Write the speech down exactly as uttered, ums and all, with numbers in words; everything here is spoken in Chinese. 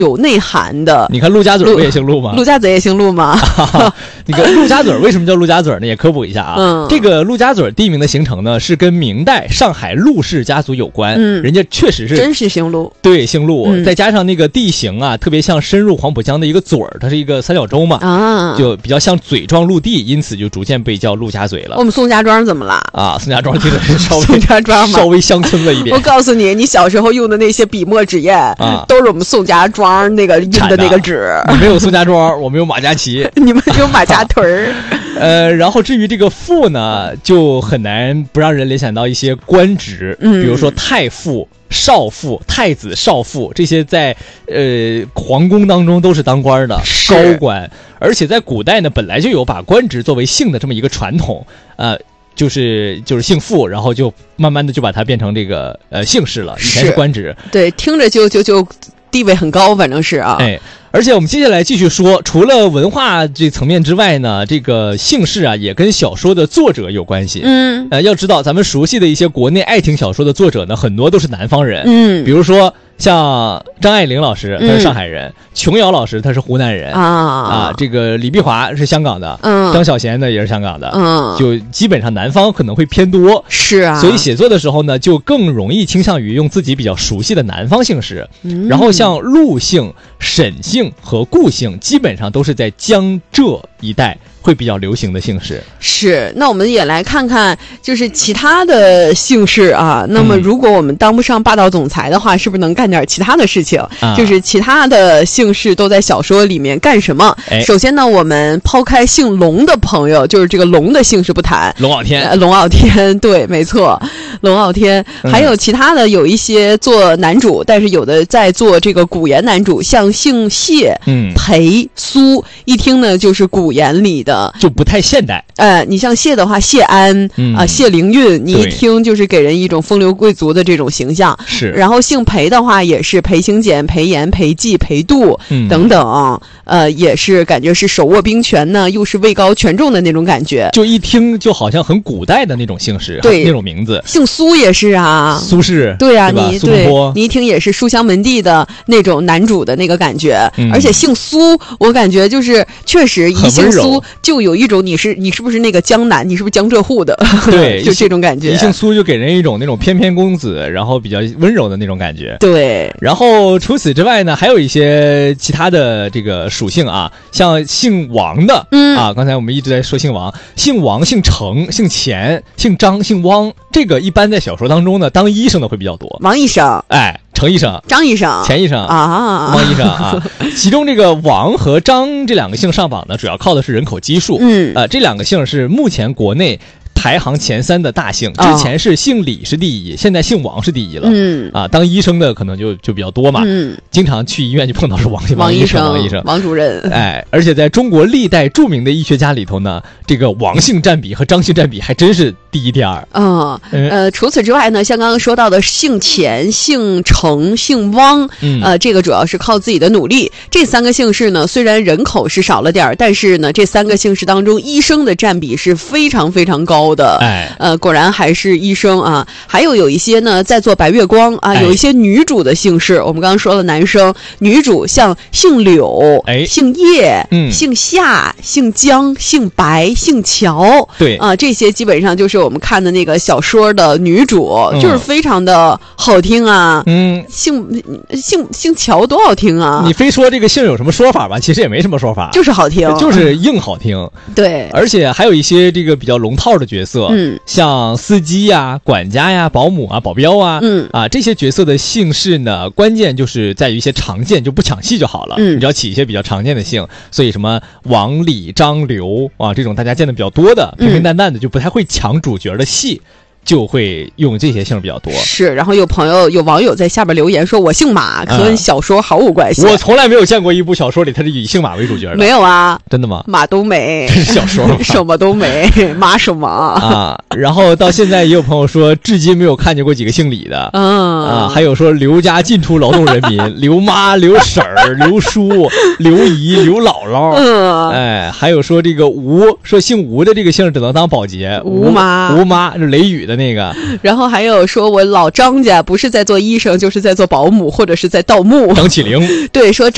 有内涵的。 你看陆家嘴不也姓陆吗？ 陆家嘴也姓陆吗？ 那个陆家嘴为什么叫陆家嘴呢？也科普一下啊。嗯，这个陆家嘴地名的形成呢，是跟明代上海陆氏家族有关。嗯，人家确实是真是姓陆， 对，姓陆。嗯、再加上那个地形啊，特别像深入黄浦江的一个嘴儿，它是一个三角洲嘛，啊，就比较像嘴状陆地，因此就逐渐被叫陆家嘴了。 我们宋家庄怎么了？ 啊，宋家庄听着是稍微宋家庄稍微乡村了一点。 我告诉你，你小时候用的那些笔墨纸砚啊，都是我们宋家庄那个印的那个纸。 你没有宋家庄，我们有马家旗， 你们有马家屯儿。 呃，然后至于这个父呢，就很难不让人联想到一些官职，嗯，比如说太傅、少傅、太子少傅，这些在呃皇宫当中都是当官的高官，而且在古代呢，本来就有把官职作为姓的这么一个传统，呃。就是就是姓傅，然后就慢慢的就把它变成这个呃姓氏了，以前是官职， 对，听着就就就地位很高，反正是啊。 哎，而且我们接下来继续说，除了文化这层面之外呢，这个姓氏啊也跟小说的作者有关系。嗯，呃，要知道咱们熟悉的一些国内爱情小说的作者呢，很多都是南方人。嗯，比如说像张爱玲老师，他是上海人；嗯、琼瑶老师他是湖南人啊啊，这个李碧华是香港的，嗯，张小娴呢也是香港的，嗯，就基本上南方可能会偏多， 是啊， 所以写作的时候呢，就更容易倾向于用自己比较熟悉的南方姓氏。嗯、然后像陆姓、沈姓和顾姓，基本上都是在江浙一带会比较流行的姓氏。 是，那我们也来看看，就是其他的姓氏啊。那么，如果我们当不上霸道总裁的话，嗯、是不是能干点其他的事情？啊、就是其他的姓氏都在小说里面干什么？哎、首先呢，我们抛开姓龙的朋友，就是这个龙的姓氏不谈。 龙傲天， 呃、龙傲天，对，没错，龙傲天。嗯、还有其他的，有一些做男主，但是有的在做这个古言男主，像姓谢、嗯、裴、苏，一听呢就是古言里的。 就不太现代， 呃，你像谢的话，谢安啊、嗯呃，谢灵运，你一听就是给人一种风流贵族的这种形象。 是， 然后姓裴的话，也是裴行俭、裴炎、裴寂、裴度、嗯、等等，呃，也是感觉是手握兵权呢，又是位高权重的那种感觉。 就一听就好像很古代的那种姓氏， 对， 那种名字。 姓苏也是啊， 苏轼， 对啊， 对你对，你一听也是书香门第的那种男主的那个感觉。嗯、而且姓苏，我感觉就是确实一姓苏就有一种你是你是不是那个江南，你是不是江浙沪的？ 对， 就这种感觉。 一姓苏就给人一种那种翩翩公子，然后比较温柔的那种感觉。 对。 然后除此之外呢，还有一些其他的这个属性啊，像姓王的，嗯啊，刚才我们一直在说姓王，姓王、姓程、姓钱、姓张、姓汪，这个一般在小说当中呢，当医生的会比较多。 王医生， 哎。程医生、 张医生、 钱医生啊、汪医生啊，其中这个王和张这两个姓上榜呢，主要靠的是人口基数。嗯，呃，这两个姓是目前国内排行前三的大姓，之前是姓李是第一，哦、现在姓王是第一了。嗯，啊，当医生的可能就就比较多嘛。嗯，经常去医院就碰到是王王医生、 王医生、 王主任。 哎，而且在中国历代著名的医学家里头呢，这个王姓占比和张姓占比还真是第一、第二。 嗯，呃，除此之外呢，像刚刚说到的姓钱、姓程、姓汪，嗯、呃，这个主要是靠自己的努力。这三个姓氏呢，虽然人口是少了点儿，但是呢，这三个姓氏当中，医生的占比是非常非常高的。哎，呃，果然还是医生啊。还有有一些呢，在做白月光啊，有一些女主的姓氏，哎、我们刚刚说了男生，女主像姓柳、哎、姓叶、嗯、姓夏、姓姜、姓白、姓乔，对啊，这些基本上就是我们看的那个小说的女主，嗯、就是非常的好听啊。嗯，姓姓姓乔多好听啊！ 你非说这个姓有什么说法吧？其实也没什么说法， 就是好听， 就是硬好听。 对， 而且还有一些这个比较龙套的角色。嗯，像司机呀、管家呀、保姆啊、保镖啊，嗯啊，这些角色的姓氏呢，关键就是在于一些常见，就不抢戏就好了。嗯，你只要起一些比较常见的姓，所以什么王、李、张、刘啊，这种大家见的比较多的，平平淡淡的，就不太会抢主角的戏。就会用这些姓比较多。 是，然后有朋友有网友在下边留言说我姓马，和小说毫无关系。 我从来没有见过一部小说里他是以姓马为主角的。 没有啊。 真的吗？ 马冬梅这是小说吗？ 什么都没，马什么啊？然后到现在也有朋友说至今没有看见过几个姓李的。嗯啊，还有说刘家进出劳动人民，刘妈、刘婶儿、刘叔、刘姨、刘姥姥。嗯，哎，还有说这个吴，说姓吴的这个姓只能当保洁。 吴妈， 吴妈是雷雨的那个。 然后还有说我老张家不是在做医生，就是在做保姆或者是在盗墓。 张起灵。 对，说